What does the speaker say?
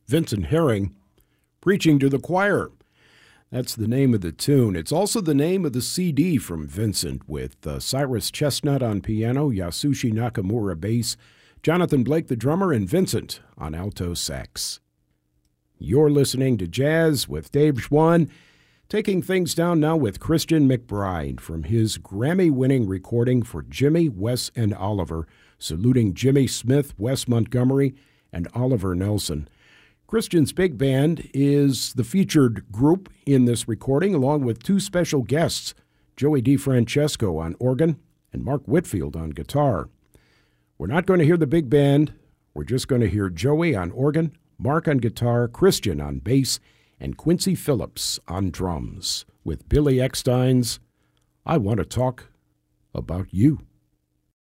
Vincent Herring, Preaching to the Choir. That's the name of the tune. It's also the name of the CD from Vincent, with Cyrus Chestnut on piano, Yasushi Nakamura bass, Jonathan Blake the drummer, and Vincent on alto sax. You're listening to Jazz with Dave Schwann, taking things down now with Christian McBride from his Grammy-winning recording for Jimmy, Wes, and Oliver, saluting Jimmy Smith, Wes Montgomery, and Oliver Nelson. Christian's big band is the featured group in this recording, along with two special guests, Joey DeFrancesco on organ and Mark Whitfield on guitar. We're not going to hear the big band. We're just going to hear Joey on organ, Mark on guitar, Christian on bass, and Quincy Phillips on drums, with Billy Eckstine's I Want to Talk About You.